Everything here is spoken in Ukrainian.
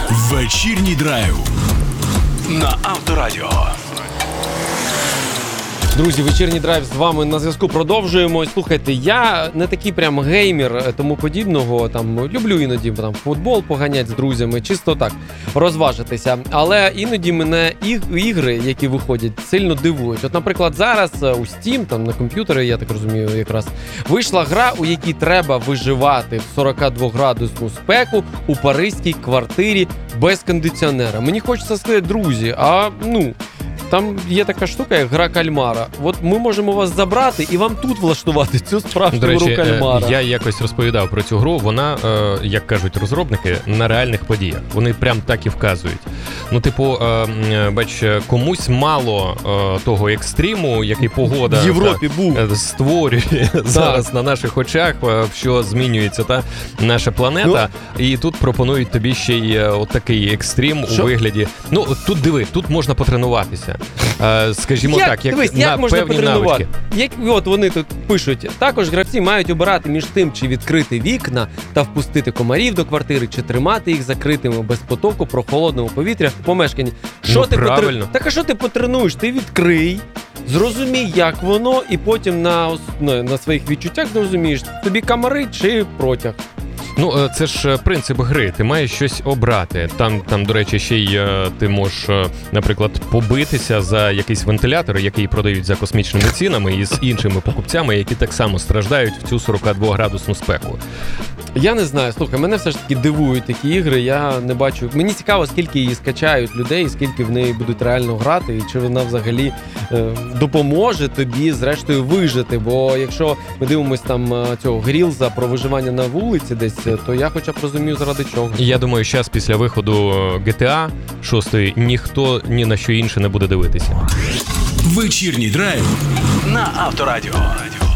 Вечірній драйв на Авторадіо. Друзі, вечірній драйв з вами на зв'язку. Продовжуємо. Слухайте, я не такий прям геймер тому подібного. Там люблю іноді там футбол поганять з друзями, чисто так розважитися. Але іноді мене ігри, які виходять, сильно дивують. От, наприклад, зараз у Steam, там на комп'ютері, я так розумію, якраз вийшла гра, у якій треба виживати в 42-градусну спеку у паризькій квартирі без кондиціонера. Мені хочеться сказати, друзі, там є така штука, як гра кальмара. От ми можемо вас забрати і вам тут влаштувати цю справжню гру кальмара. Я якось розповідав про цю гру. Вона, як кажуть розробники, на реальних подіях. Вони прям так і вказують. Бач, комусь мало того екстриму, який погода в Європі був. Створює зараз на наших очах, що змінюється наша планета. І тут пропонують тобі ще й отакий екстрим у вигляді. Тут диви, тут можна потренуватися. Скажімо так, як можна певні потренувати? навички. От вони тут пишуть, також гравці мають обирати між тим, чи відкрити вікна та впустити комарів до квартири, чи тримати їх закритими без потоку прохолодного повітря в помешканні. Правильно. Так а що ти потренуєш? Ти відкрий, зрозумій, як воно, і потім на своїх відчуттях зрозумієш, тобі комари чи протяг. Це ж принцип гри. Ти маєш щось обрати. Там, до речі, ще й ти можеш, наприклад, побитися за якийсь вентилятор, який продають за космічними цінами, із іншими покупцями, які так само страждають в цю 42-градусну спеку. Я не знаю, слухай, мене все ж таки дивують такі ігри, я не бачу. Мені цікаво, скільки її скачають людей, скільки в неї будуть реально грати, і чи вона взагалі допоможе тобі, зрештою, вижити. Бо якщо ми дивимось там цього Грілза про виживання на вулиці десь, то я хоча б розумію, заради чого. Я думаю, зараз після виходу GTA 6 ніхто ні на що інше не буде дивитися. Вечірній драйв на Авторадіо.